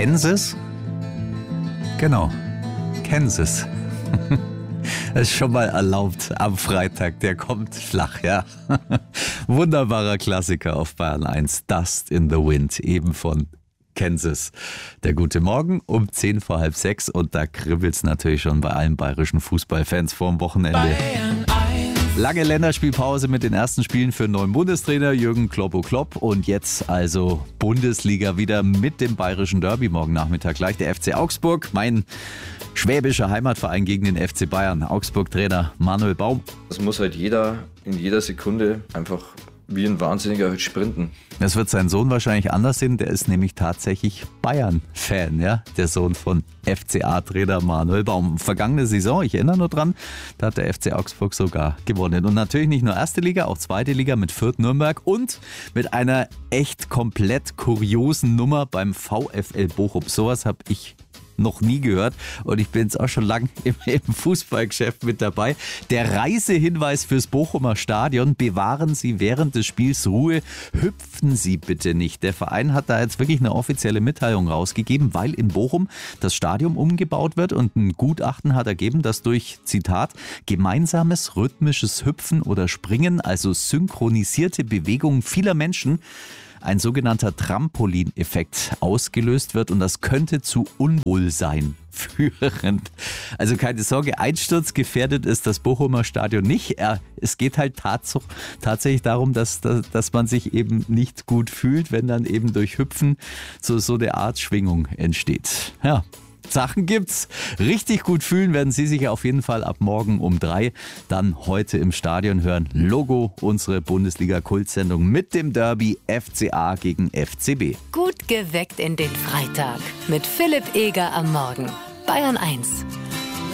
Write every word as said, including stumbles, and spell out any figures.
Kansas? Genau, Kansas. Das ist schon mal erlaubt am Freitag, der kommt flach, ja. Wunderbarer Klassiker auf Bayern eins, Dust in the Wind, eben von Kansas. Der gute Morgen um zehn vor halb sechs und da kribbelt's natürlich schon bei allen bayerischen Fußballfans vorm Wochenende. Lange Länderspielpause mit den ersten Spielen für den neuen Bundestrainer Jürgen Kloppo Klopp und jetzt also Bundesliga wieder mit dem bayerischen Derby morgen Nachmittag gleich. Der F C Augsburg, mein schwäbischer Heimatverein gegen den F C Bayern. Augsburg-Trainer Manuel Baum. Das muss halt jeder in jeder Sekunde einfach wie ein Wahnsinniger halt sprinten. Das wird sein Sohn wahrscheinlich anders sehen. Der ist nämlich tatsächlich Bayern-Fan, ja? Der Sohn von F C A-Trainer Manuel Baum. Vergangene Saison, ich erinnere nur dran, da hat der F C Augsburg sogar gewonnen. Und natürlich nicht nur erste Liga, auch zweite Liga mit Fürth Nürnberg und mit einer echt komplett kuriosen Nummer beim VfL Bochum. Sowas habe ich noch nie gehört und ich bin jetzt auch schon lang im, im Fußballgeschäft mit dabei. Der Reisehinweis fürs Bochumer Stadion: Bewahren Sie während des Spiels Ruhe, hüpfen Sie bitte nicht. Der Verein hat da jetzt wirklich eine offizielle Mitteilung rausgegeben, weil in Bochum das Stadion umgebaut wird und ein Gutachten hat ergeben, dass durch, Zitat, gemeinsames rhythmisches Hüpfen oder Springen, also synchronisierte Bewegungen vieler Menschen, ein sogenannter Trampolineffekt ausgelöst wird und das könnte zu Unwohlsein führen. Also keine Sorge, einsturzgefährdet ist das Bochumer Stadion nicht. Es geht halt tats- tatsächlich darum, dass, dass, dass man sich eben nicht gut fühlt, wenn dann eben durch Hüpfen so, so eine Art Schwingung entsteht. Ja. Sachen gibt's. Richtig gut fühlen werden Sie sich auf jeden Fall ab morgen um drei. Dann heute im Stadion hören. Logo, unsere Bundesliga-Kultsendung mit dem Derby F C A gegen F C B. Gut geweckt in den Freitag mit Philipp Eger am Morgen. Bayern eins.